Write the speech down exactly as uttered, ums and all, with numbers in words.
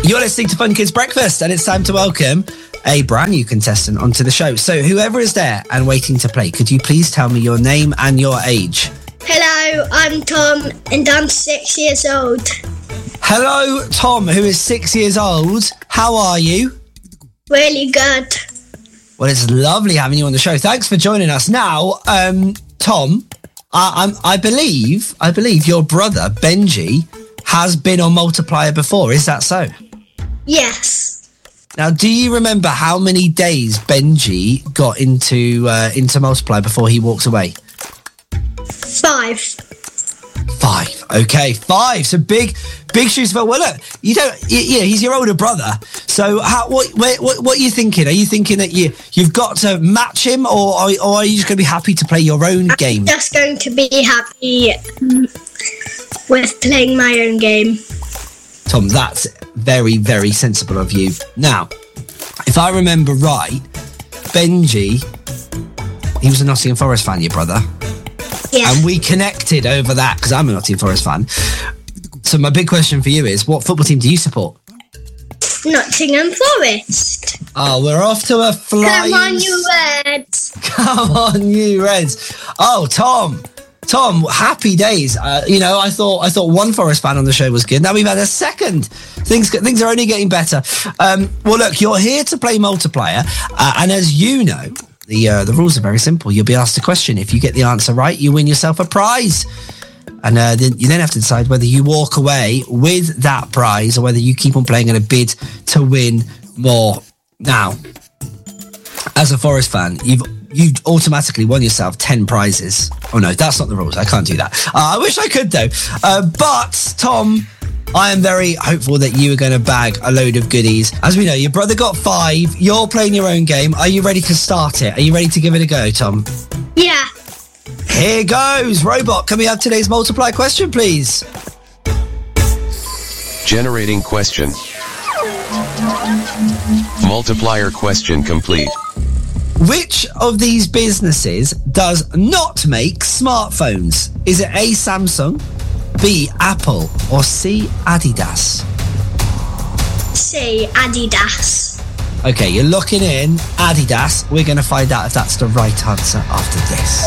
You're listening to Fun Kids Breakfast, and it's time to welcome a brand new contestant onto the show. So whoever is there and waiting to play, could you please tell me your name and your age? Hello, I'm Tom, and I'm six years old. Hello, Tom, who is six years old. How are you? Really good. Well, it's lovely having you on the show. Thanks for joining us. Now, um, Tom, I, I'm, I believe, I believe your brother Benji has been on Multiplier before. Is that so? Yes. Now, do you remember how many days Benji got into uh, into Multiplier before he walked away? Five. Five. Okay, five. So big, big shoes to fill. Well, look, you don't. Yeah, he's your older brother. So, how? What? What? What are you thinking? Are you thinking that you you've got to match him, or or, or are you just going to be happy to play your own I'm game? Just going to be happy with playing my own game. Tom, that's very, very sensible of you. Now, if I remember right, Benji, he was a Nottingham Forest fan, your brother. Yeah. And we connected over that because I'm a Nottingham Forest fan. So my big question for you is, what football team do you support? Nottingham Forest. Oh, we're off to a flying... Come on, you Reds. Come on, you Reds. Oh, Tom. Tom, happy days. Uh, you know, I thought I thought one Forest fan on the show was good. Now we've had a second. Things things are only getting better. Um, well, look, you're here to play Multiplier. Uh, and as you know, the uh, the rules are very simple. You'll be asked a question. If you get the answer right, you win yourself a prize. And uh, then you then have to decide whether you walk away with that prize or whether you keep on playing in a bid to win more. Now, as a Forest fan, you've you've automatically won yourself ten prizes. Oh no, that's not the rules. I can't do that. Uh, I wish I could though. Uh, but Tom, I am very hopeful that you are going to bag a load of goodies. As we know, your brother got five. You're playing your own game. Are you ready to start it? Are you ready to give it a go, Tom? Yeah. Here goes. Robot, can we have today's multiply question, please? Generating question. Multiplier question complete. Which of these businesses does not make smartphones? Is it A, Samsung, B, Apple, or C, Adidas? C, Adidas. Okay, you're looking in Adidas. We're going to find out if that's the right answer after this.